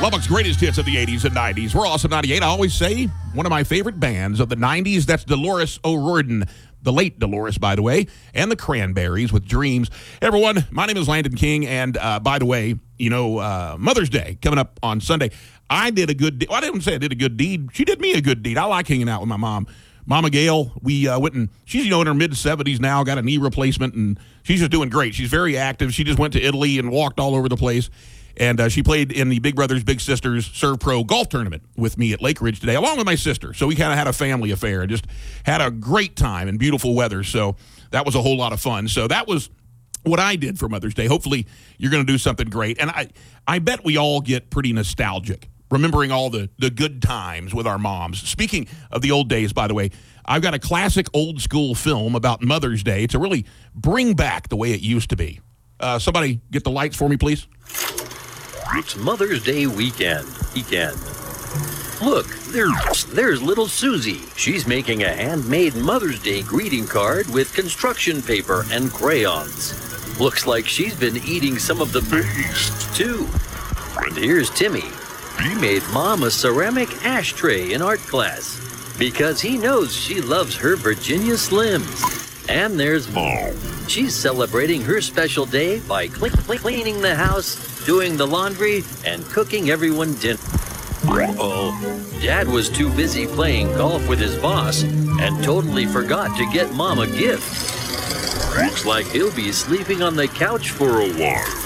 Lubbock's greatest hits of the 80s and 90s. We're Awesome 98. I always say one of my favorite bands of the 90s. That's Dolores O'Riordan, the late Dolores, by the way, and the Cranberries with Dreams. Hey, everyone, my name is Landon King, and by the way, Mother's Day coming up on Sunday. I did a good deed. Well, I didn't say I did a good deed. She did me a good deed. I like hanging out with my mom. Mama Gail, we went and she's, in her mid-70s now, got a knee replacement, and she's just doing great. She's very active. She just went to Italy and walked all over the place. And she played in the Big Brothers Big Sisters Serve Pro golf tournament with me at Lake Ridge today, along with my sister. So we kind of had a family affair and just had a great time in beautiful weather. So that was a whole lot of fun. So that was what I did for Mother's Day. Hopefully you're going to do something great. And I bet we all get pretty nostalgic, remembering all the good times with our moms. Speaking of the old days, by the way, I've got a classic old school film about Mother's Day to really bring back the way it used to be. Somebody get the lights for me, please. It's Mother's Day weekend. Look, there's little Susie. She's making a handmade Mother's Day greeting card with construction paper and crayons. Looks like she's been eating some of the best, too. And here's Timmy. He made Mom a ceramic ashtray in art class because he knows she loves her Virginia Slims. And there's Mom. She's celebrating her special day by cleaning the house, doing the laundry, and cooking everyone dinner. Uh-oh. Dad was too busy playing golf with his boss and totally forgot to get Mom a gift. Looks like he'll be sleeping on the couch for a while.